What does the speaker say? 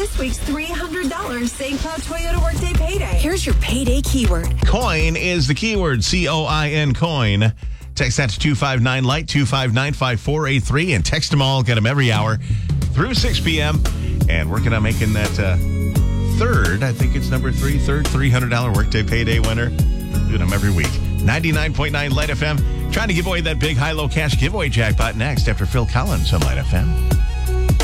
this week's $300 St. Cloud Toyota Workday Payday. Here's your payday keyword. Coin is the keyword, COIN, coin. Text that to 259 light 2595483 and text them all. Get them every hour through 6 p.m. And working on making that third, I think it's number third $300 Workday Payday winner. Doing them every week. 99.9 Light FM. Trying to give away that big high-low cash giveaway jackpot next after Phil Collins on Light FM.